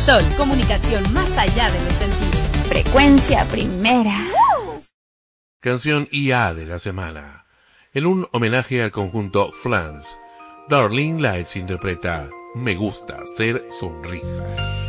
Sol, comunicación más allá de los sentidos. Frecuencia primera. Canción IA de la semana. En un homenaje al conjunto Flans, Darlene Lights interpreta Me gusta ser sonrisa.